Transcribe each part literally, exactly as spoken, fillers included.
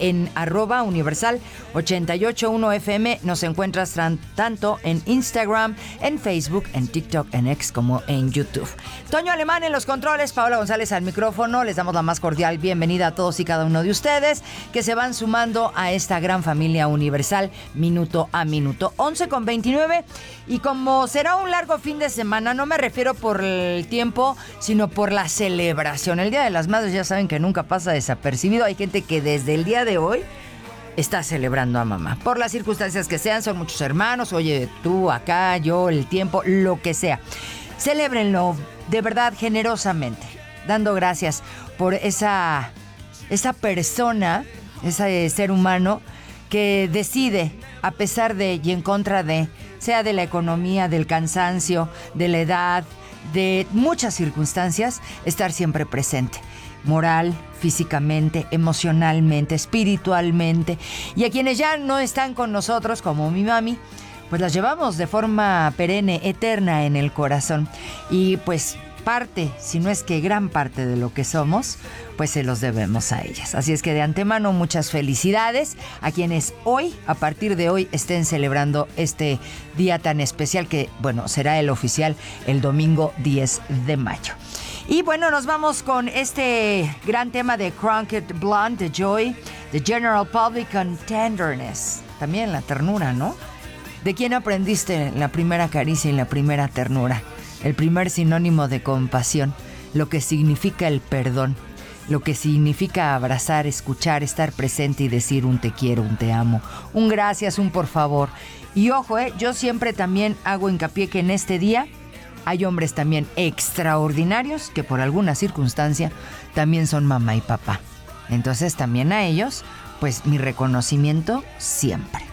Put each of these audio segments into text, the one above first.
en arroba universal ochenta y ocho punto uno F M. Nos encuentras tran- tanto en Instagram, en Facebook, en TikTok, en X como en YouTube. Toño Alemán en los controles, Paola González al micrófono. Les damos la más cordial bienvenida a todos y cada uno de ustedes que se van sumando a esta gran familia universal minuto a minuto. once con veintinueve, y como será un largo fin de semana, no me refiero por el tiempo, sino por la celebración. El Día de las Madres ya saben que nunca pasa desapercibido. Hay gente que desde el día de hoy está celebrando a mamá. Por las circunstancias que sean, son muchos hermanos. Oye, tú, acá, yo, el tiempo, lo que sea. Celébrenlo de verdad generosamente, dando gracias por esa, esa persona, ese ser humano que decide, a pesar de y en contra de, sea de la economía, del cansancio, de la edad, de muchas circunstancias, estar siempre presente. Moral, físicamente, emocionalmente, espiritualmente. Y a quienes ya no están con nosotros, como mi mami, pues las llevamos de forma perenne, eterna en el corazón. Y pues parte, si no es que gran parte de lo que somos, pues se los debemos a ellas. Así es que de antemano muchas felicidades a quienes hoy, a partir de hoy, estén celebrando este día tan especial que, bueno, será el oficial el domingo diez de mayo. Y bueno, nos vamos con este gran tema de Cronkite Blonde, de Joy, The General Public and Tenderness. También la ternura, ¿no? ¿De quién aprendiste la primera caricia y la primera ternura? El primer sinónimo de compasión, lo que significa el perdón, lo que significa abrazar, escuchar, estar presente y decir un te quiero, un te amo, un gracias, un por favor. Y ojo, eh, yo siempre también hago hincapié que en este día hay hombres también extraordinarios que por alguna circunstancia también son mamá y papá. Entonces también a ellos, pues mi reconocimiento siempre.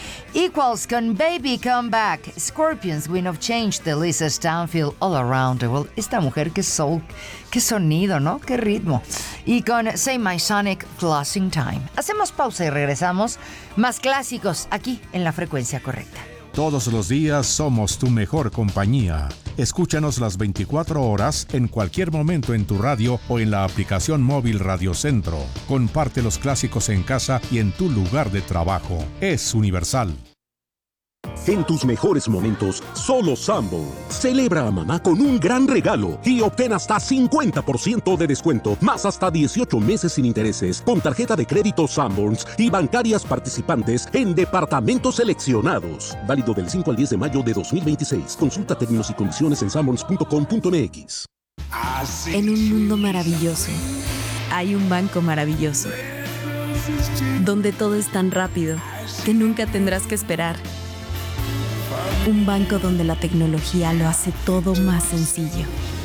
Equals con Baby Come Back, Scorpions, Wind of Change, de Lisa Stanfield, All Around the World. Esta mujer, qué soul, qué sonido, ¿no? Qué ritmo. Y con Say My Sonic, Flossing Time. Hacemos pausa y regresamos. Más clásicos aquí en la frecuencia correcta. Todos los días somos tu mejor compañía. Escúchanos las veinticuatro horas en cualquier momento en tu radio o en la aplicación móvil Radio Centro. Comparte los clásicos en casa y en tu lugar de trabajo. Es universal. En tus mejores momentos, solo Sanborns. Celebra a mamá con un gran regalo y obtén hasta cincuenta por ciento de descuento, más hasta dieciocho meses sin intereses, con tarjeta de crédito Sanborns y bancarias participantes en departamentos seleccionados. Válido del cinco al diez de mayo de dos mil veintiséis. Consulta términos y condiciones en sanborns punto com punto m x. En un mundo maravilloso, hay un banco maravilloso, donde todo es tan rápido que nunca tendrás que esperar. Un banco donde la tecnología lo hace todo más sencillo.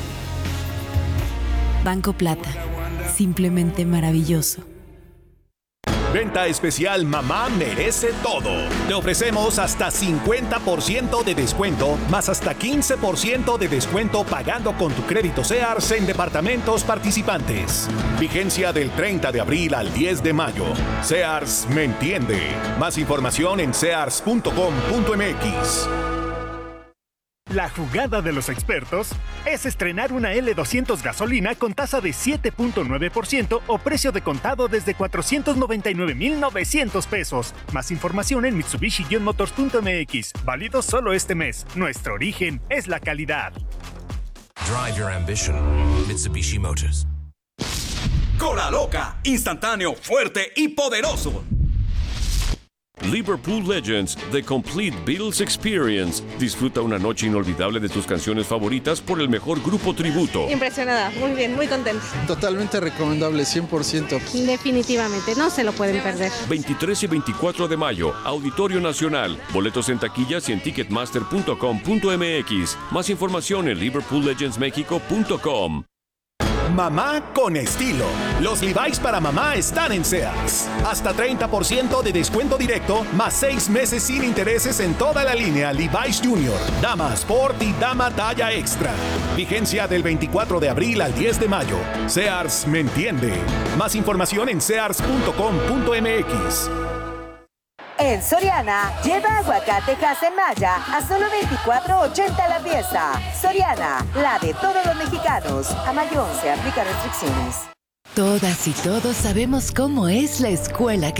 Banco Plata, simplemente maravilloso. Venta especial Mamá Merece Todo. Te ofrecemos hasta cincuenta por ciento de descuento, más hasta quince por ciento de descuento pagando con tu crédito Sears en departamentos participantes. Vigencia del treinta de abril al diez de mayo. Sears me entiende. Más información en sears punto com punto m x. La jugada de los expertos es estrenar una L doscientos gasolina con tasa de siete punto nueve por ciento o precio de contado desde cuatrocientos noventa y nueve mil novecientos pesos. Más información en mitsubishi motors punto m x. Válido solo este mes. Nuestro origen es la calidad. Drive your ambition. Mitsubishi Motors. Cola Loca, instantáneo, fuerte y poderoso. Liverpool Legends, The Complete Beatles Experience. Disfruta una noche inolvidable de tus canciones favoritas por el mejor grupo tributo. Impresionada, muy bien, muy contenta. Totalmente recomendable, cien por ciento. Definitivamente, no se lo pueden perder. veintitrés y veinticuatro de mayo, Auditorio Nacional. Boletos en taquillas y en ticketmaster punto com punto m x. Más información en liverpool legends mexico punto com. Mamá con estilo. Los Levi's para mamá están en Sears. Hasta treinta por ciento de descuento directo, más seis meses sin intereses en toda la línea Levi's Junior, Dama Sport y Dama Talla Extra. Vigencia del veinticuatro de abril al diez de mayo. Sears me entiende. Más información en sears punto com punto m x. En Soriana, lleva aguacate en Maya a solo veinticuatro ochenta la pieza. Soriana, la de todos los mexicanos. A mayo once, aplica restricciones. Todas y todos sabemos cómo es la escuela que